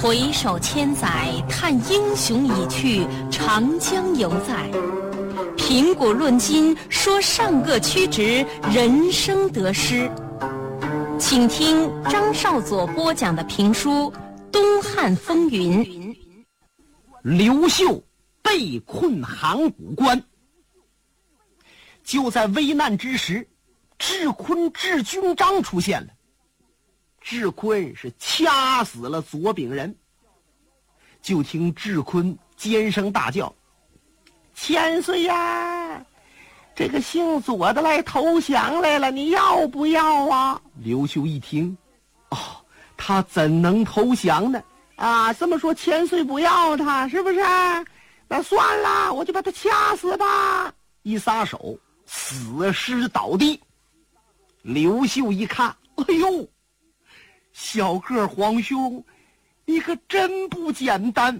回首千载，叹英雄已去，长江犹在。评古论今，说上个曲直，人生得失。请听张少佐播讲的评书《东汉风云》。 刘秀被困函谷关，就在危难之时，智坤智军章出现了。智坤是掐死了左秉仁，就听智坤尖声大叫：“千岁呀，这个姓左的来投降来了，你要不要啊？”刘秀一听，哦，他怎能投降呢？啊，这么说千岁不要他，是不是？那算了，我就把他掐死吧。一撒手，死尸倒地。刘秀一看，哎呦，小个皇兄，你可真不简单。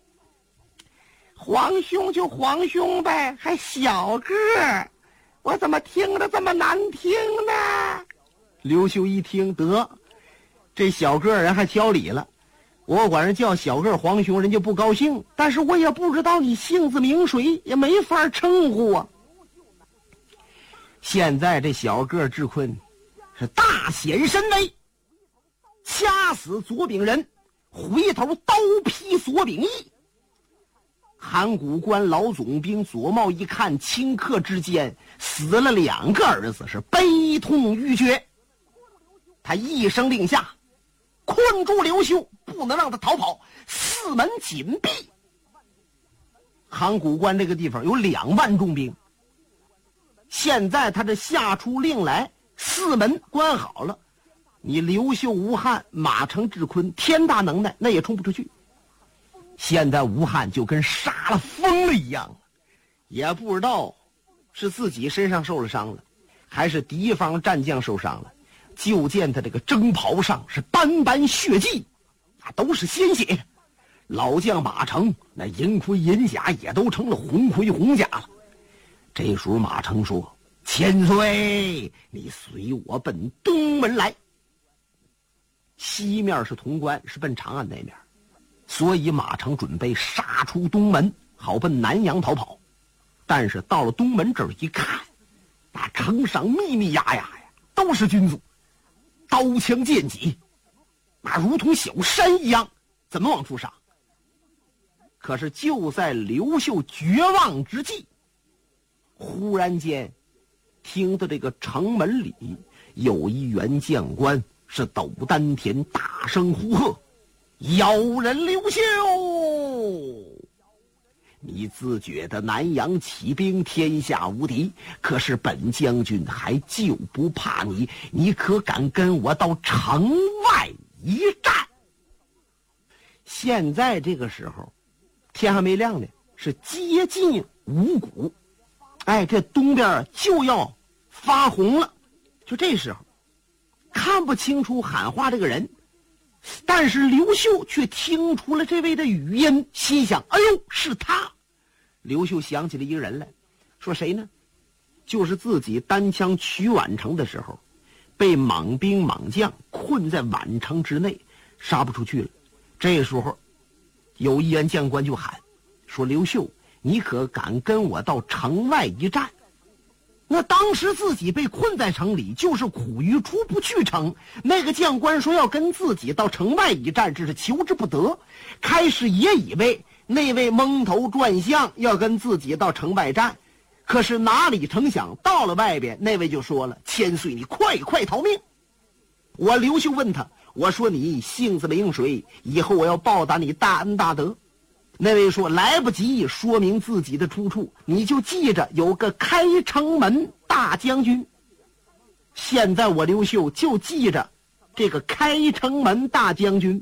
皇兄就皇兄呗，还小个，我怎么听着这么难听呢？刘秀一听，得，这小个人还挑理了。我管人叫小个皇兄，人家不高兴，但是我也不知道你姓字名谁，也没法称呼啊。现在这小个智坤是大显神威，掐死左秉仁，回头刀劈左秉义。函谷关老总兵左茂一看顷刻之间死了2个儿子，是悲痛欲绝。他一声令下，困住刘秀，不能让他逃跑，4门紧闭。函谷关这个地方有2万重兵，现在他这下出令来，4门关好了，你刘秀、吴汉、马成、智坤天大能耐，那也冲不出去。现在吴汉就跟杀了疯了一样，也不知道是自己身上受了伤了，还是敌方战将受伤了。就见他这个征袍上是斑斑血迹，都是鲜血。老将马成那银盔银甲也都成了红盔红甲了。这时候马成说：“千岁，你随我奔东门来。”西面是潼关，是奔长安那面，所以马成准备杀出东门，好奔南阳逃跑。但是到了东门这儿一看，那城上密密压压呀，都是军卒，刀枪剑戟，那如同小山一样，怎么往出杀？可是就在刘秀绝望之际，忽然间听到这个城门里有一员将官是抖丹田，大声呼喝：“妖人刘秀，你自觉得南阳起兵天下无敌，可是本将军还就不怕你，你可敢跟我到城外一战？”现在这个时候天还没亮呢，是接近五谷，哎，这东边就要发红了。就这时候看不清楚喊话这个人，但是刘秀却听出了这位的语音，心想：哎呦，是他。刘秀想起了一个人来，说谁呢？就是自己单枪取宛城的时候，被莽兵莽将困在宛城之内，杀不出去了。这时候有一员将官就喊说：“刘秀，你可敢跟我到城外一战？”那当时自己被困在城里，就是苦于出不去城。那个将官说要跟自己到城外一战，这是求之不得。开始也以为那位蒙头转向要跟自己到城外战，可是哪里成想到了外边，那位就说了：“千岁，你快快逃命！”我刘秀问他，我说：“你姓字名谁？以后我要报答你大恩大德。”那位说：“来不及说明自己的出处，你就记着有个开城门大将军。”现在我刘秀就记着这个开城门大将军。